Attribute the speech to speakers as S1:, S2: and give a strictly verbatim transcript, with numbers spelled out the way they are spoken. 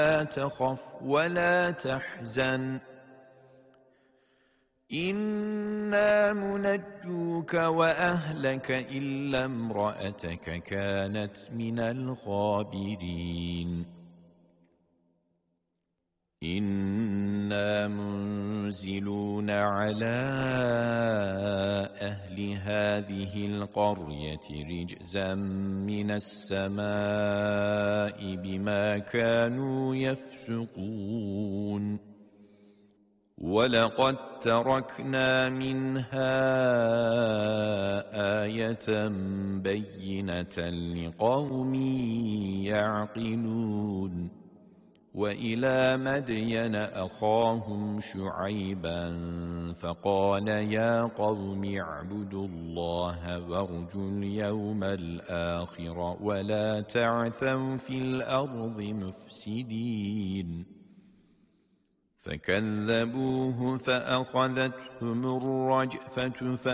S1: لا تخف ولا تحزن إنا منجوك وأهلك إلا امرأتك كانت من الغابرين إنا منزلون على أهل هذه القرية رجزا من السماء بما كانوا يفسقون ولقد تركنا منها آية بينة لقوم يعقلون وإلى مدين أخاهم شعيبا فقال يا قوم اعبدوا الله وارجوا اليوم الآخر ولا تعثوا في الأرض مفسدين فكذبوه فأخذتهم الرجفة